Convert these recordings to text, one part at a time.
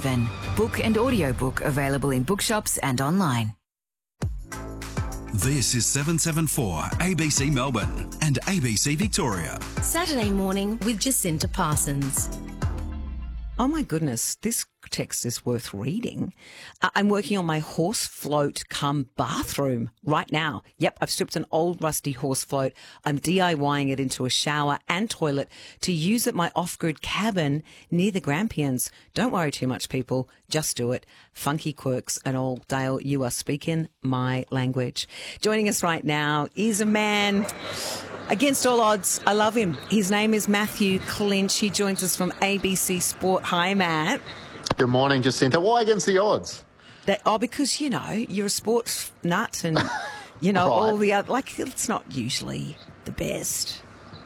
then. Book and audiobook available in bookshops and online. This is 774 ABC Melbourne and ABC Victoria. Saturday morning with Jacinta Parsons. Oh my goodness, this text is worth reading. I'm working on my horse float cum bathroom right now. Yep, I've stripped an old rusty horse float. I'm DIYing it into a shower and toilet to use at my off-grid cabin near the Grampians. Don't worry too much, people. Just do it. Funky quirks and all. Dale, you are speaking my language. Joining us right now is a man against all odds. I love him. His name is Matthew Clinch. He joins us from ABC Sport. Hi, Matt. Good morning, Jacinta. Why against the odds? Because, you're a sports nut and, Right. all the other, it's not usually the best.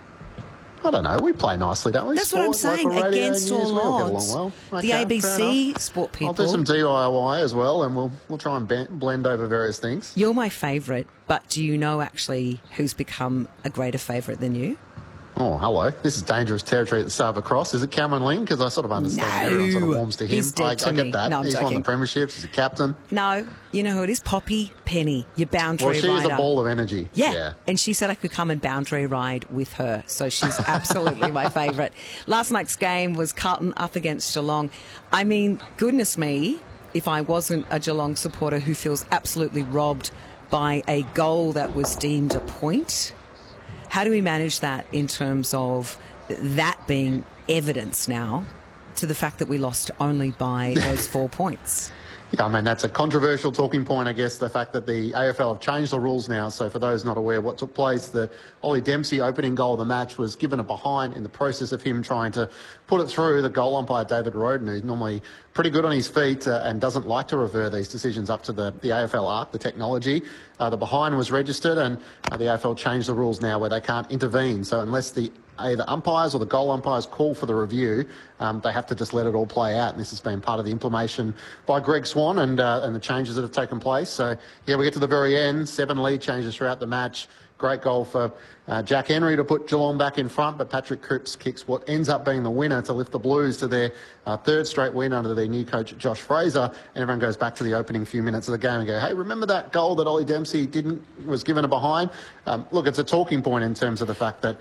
I don't know. We play nicely, don't we? That's what I'm saying. Against all odds. Well. The Okay, ABC Sport people. I'll do some DIY as well, and we'll try and blend over various things. You're my favourite, but do you know actually who's become a greater favourite than you? Oh, hello. This is dangerous territory at the start of a cross. Is it Cameron Ling? Because I sort of understand everyone sort of warms to him. He's dead to I me. get that. No, I'm He's joking. won the premierships. He's a captain. No, you know who it is? Poppy Penny, your boundary Well, she's rider. a ball of energy. Yeah, and she said I could come and boundary ride with her, so she's absolutely my favourite. Last night's game was Carlton up against Geelong. I mean, goodness me, if I wasn't a Geelong supporter who feels absolutely robbed by a goal that was deemed a point. How do we manage that in terms of that being evidence now to the fact that we lost only by those 4 points? Yeah, I mean, that's a controversial talking point, I guess, the fact that the AFL have changed the rules now. So for those not aware what took place, the Ollie Dempsey opening goal of the match was given a behind in the process of him trying to put it through. The goal umpire, David Roden, who's normally pretty good on his feet and doesn't like to revert these decisions up to the AFL ARC, the technology. The behind was registered, and the AFL changed the rules now where they can't intervene. So unless the either umpires or the goal umpires call for the review, they have to just let it all play out. And this has been part of the implementation by Greg Swan and the changes that have taken place. So, yeah, we get to the very end. 7 lead changes throughout the match. Great goal for Jack Henry to put Geelong back in front, but Patrick Cripps kicks what ends up being the winner to lift the Blues to their third straight win under their new coach, Josh Fraser. And everyone goes back to the opening few minutes of the game and go, hey, remember that goal that Ollie Dempsey was given a behind? Look, it's a talking point in terms of the fact that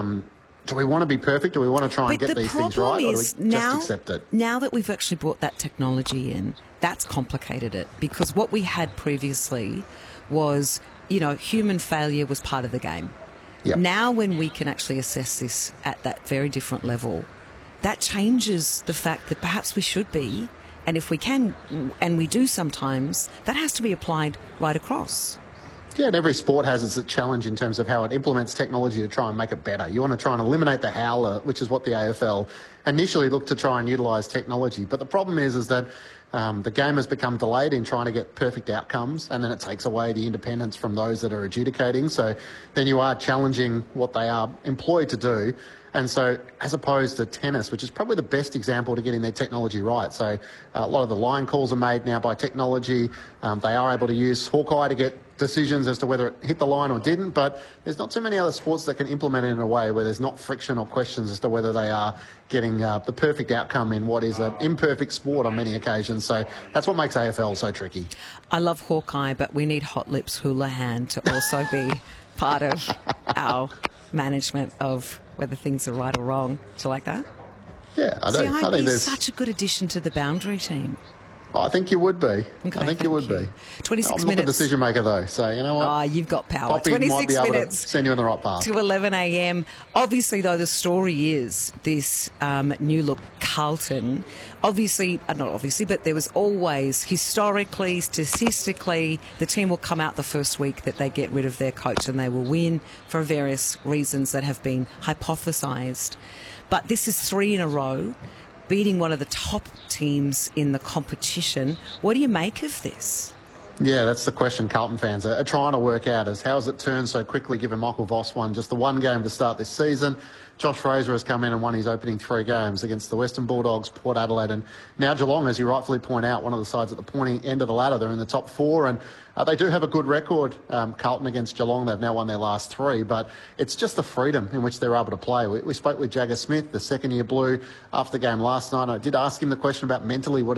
do we want to be perfect? Do we want to try and get these things right? Or do we just accept it? Now that we've actually brought that technology in, that's complicated it. Because what we had previously was, human failure was part of the game. Yep. Now when we can actually assess this at that very different level, that changes the fact that perhaps we should be, and if we can, and we do sometimes, that has to be applied right across. Yeah, and every sport has its challenge in terms of how it implements technology to try and make it better. You want to try and eliminate the howler, which is what the AFL initially looked to try and utilise technology. But the problem is that the game has become delayed in trying to get perfect outcomes, and then it takes away the independence from those that are adjudicating. So then you are challenging what they are employed to do. And so as opposed to tennis, which is probably the best example to getting their technology right. So a lot of the line calls are made now by technology. They are able to use Hawkeye to get decisions as to whether it hit the line or didn't, but there's not too many other sports that can implement it in a way where there's not friction or questions as to whether they are getting the perfect outcome in what is an imperfect sport on many occasions. So that's what makes AFL so tricky. I love Hawkeye, but we need Hot Lips Houlihan to also be part of our management of whether things are right or wrong. Do you like that? Yeah, I do. See, I'd be there's such a good addition to the boundary team. I think you would be. Okay, I think you would be. 26 I'm minutes. not the decision maker though, so you know what? Oh, you've got power. Poppy 26 might be able minutes to send you on the right path. to 11 a.m. Obviously, though, the story is this new look Carlton. Obviously, not obviously, but there was always, historically, statistically, the team will come out the first week that they get rid of their coach and they will win for various reasons that have been hypothesised. But this is 3 in a row, beating one of the top teams in the competition. What do you make of this? Yeah, that's the question Carlton fans are trying to work out, is how has it turned so quickly given Michael Voss won just the one game to start this season. Josh Fraser has come in and won his opening 3 games against the Western Bulldogs, Port Adelaide, and now Geelong, as you rightfully point out, one of the sides at the pointy end of the ladder. They're in the top 4, and they do have a good record, Carlton, against Geelong. They've now won their last 3, but it's just the freedom in which they're able to play. We spoke with Jagger Smith, the second-year Blue, after the game last night. I did ask him the question about mentally what